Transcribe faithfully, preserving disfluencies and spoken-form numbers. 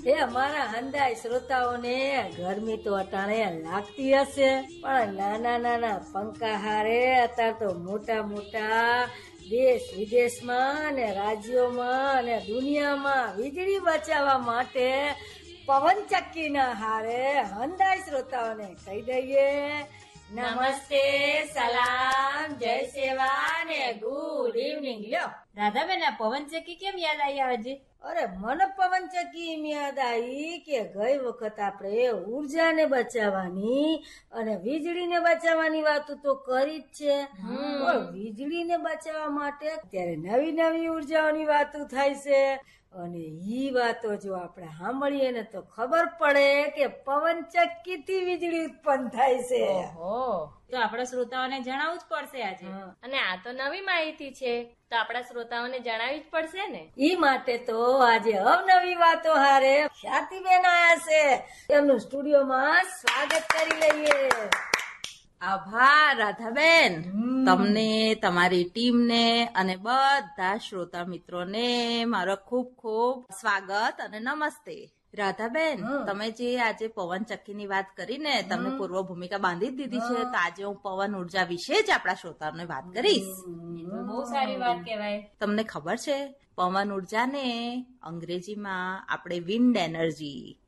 એ અમારા હંદાય શ્રોતાઓને ગરમી તો અટાણે લાગતી હશે, પણ નાના નાના પંખા હારે અત્યારે તો મોટા મોટા દેશ વિદેશમાં અને રાજ્યોમાં અને દુનિયામાં વીજળી બચાવવા માટે પવન ચક્કી ના હારે હંદાય શ્રોતાઓને કહી દઈએ નમસ્તે, સલામ, જય સેવા ને ગુડ ઇવનિંગ. લ્યો રાધાબેન, આ પવન ચક્કી કેમ યાદ આવી આજે? અરે મને પવન ચક્કી એમ યાદ આવી કે ગઈ વખત આપણે ઉર્જાને બચાવવાની અને વીજળીને બચાવવાની વાતો તો કરી જ છે, પણ વીજળીને બચાવવા માટે અત્યારે નવી નવી ઉર્જાઓની વાતો થાય છે. અને ઈ વાતો જો આપણે સાંભળીએ ને તો ખબર પડે કે પવન ચક્કી થી વીજળી ઉત્પન્ન થાય છે. ઓહો, તો આપણા શ્રોતાઓને જણાવવું જ પડશે આજે. અને આ તો નવી માહિતી છે, તો આપણા શ્રોતાઓને જણાવવી જ પડશે ને. ઈ માટે તો આજે અવનવી વાતો હારે ખ્યાતિબેન આયા છે, એમનું સ્ટુડિયોમાં સ્વાગત કરી લઈએ. આભાર રાધાબેન, તમને, તમારી ટીમને અને બધા શ્રોતા મિત્રોને મારો ખૂબ ખૂબ સ્વાગત અને નમસ્તે. રાધાબેન, તમે જે આજે પવન ચક્કીની વાત કરી ને, તમે પૂર્વ ભૂમિકા બાંધી જ દીધી છે, તો આજે હું પવન ઉર્જા વિશે જ આપણા શ્રોતાઓને વાત કરીશ. બહુ સારી વાત કહેવાય. તમને ખબર છે, પવન ઉર્જાને અંગ્રેજીમાં આપણે વિન્ડ એનર્જી